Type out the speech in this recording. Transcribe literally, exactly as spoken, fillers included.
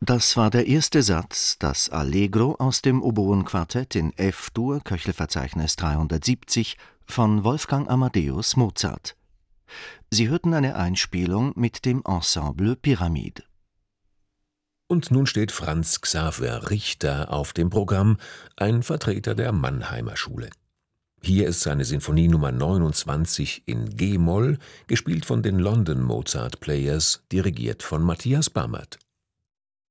Das war der erste Satz, das Allegro aus dem Oboenquartett in F-Dur, Köchelverzeichnis dreihundertsiebzig, von Wolfgang Amadeus Mozart. Sie hörten eine Einspielung mit dem Ensemble Pyramide. Und nun steht Franz Xaver Richter auf dem Programm, ein Vertreter der Mannheimer Schule. Hier ist seine Sinfonie Nummer neunundzwanzig in G-Moll, gespielt von den London Mozart Players, dirigiert von Matthias Bammert.